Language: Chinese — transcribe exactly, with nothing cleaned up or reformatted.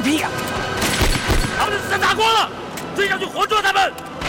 个屁呀！ 他们的子弹打光了，追上去活捉他们！